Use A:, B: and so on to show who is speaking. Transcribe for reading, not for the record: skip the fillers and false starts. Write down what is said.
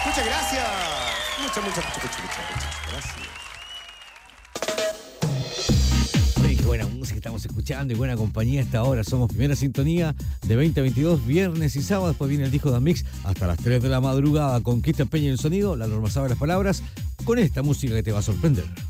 A: Muchas gracias. Muchas gracias.
B: Oye, qué buena música estamos escuchando y buena compañía a esta hora. Somos Primera Sintonía de 20 a 22, viernes y sábado. Después viene el disco de Mix hasta las 3 de la madrugada con Cristian Peña en el sonido. La Norma sabe las palabras con esta música que te va a sorprender.